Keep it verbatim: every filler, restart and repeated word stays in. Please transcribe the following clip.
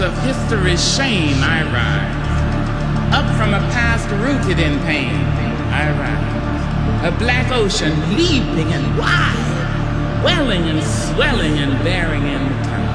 of history's shame I rise. Up from a past rooted in pain I rise. A black ocean leaping and wide, welling and swelling and bearing in